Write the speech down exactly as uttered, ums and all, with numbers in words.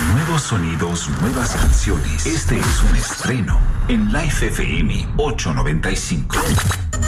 Nuevos sonidos, nuevas canciones. Este es un estreno en Life F M ochocientos noventa y cinco.